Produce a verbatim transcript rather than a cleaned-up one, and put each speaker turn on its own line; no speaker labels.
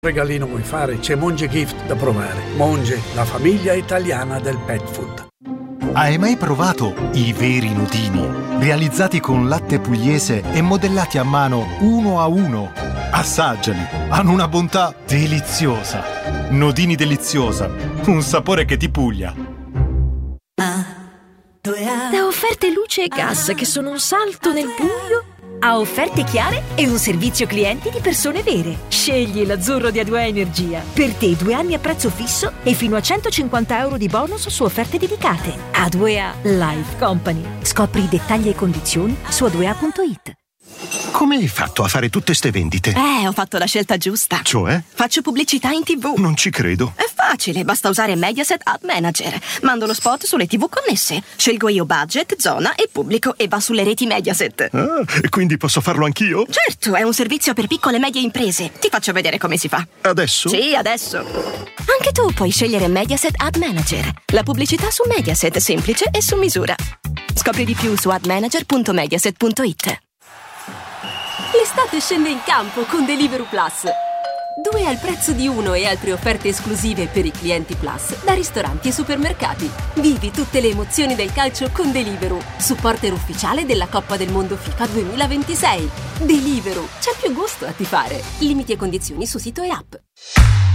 Regalino vuoi fare? C'è Monge Gift da provare. Monge, la famiglia italiana del pet food.
Hai mai provato i veri nodini? Realizzati con latte pugliese e modellati a mano uno a uno. Assaggiali, hanno una bontà deliziosa. Nodini deliziosa, un sapore che ti puglia.
Da offerte luce e gas che sono un salto nel buio a offerte chiare e un servizio clienti di persone vere. Scegli l'azzurro di A due A Energia. Per te due anni a prezzo fisso e fino a centocinquanta euro di bonus su offerte dedicate. A due A Life Company. Scopri i dettagli e condizioni su a due a punto it.
Come hai fatto a fare tutte ste vendite?
Eh, ho fatto la scelta giusta.
Cioè?
Faccio pubblicità in tivù.
Non ci credo.
È facile, basta usare Mediaset Ad Manager. Mando lo spot sulle tivù connesse. Scelgo io budget, zona e pubblico e va sulle reti Mediaset.
Ah, e quindi posso farlo anch'io?
Certo, è un servizio per piccole e medie imprese. Ti faccio vedere come si fa.
Adesso?
Sì, adesso. Anche tu puoi scegliere Mediaset Ad Manager. La pubblicità su Mediaset, semplice e su misura. Scopri di più su ad manager punto mediaset punto it.
L'estate scende in campo con Deliveroo Plus. Due al prezzo di uno e altre offerte esclusive per i clienti Plus da ristoranti e supermercati. Vivi tutte le emozioni del calcio con Deliveroo, supporter ufficiale della Coppa del Mondo FIFA duemilaventisei. Deliveroo, c'è più gusto a tifare. Limiti e condizioni su sito e app.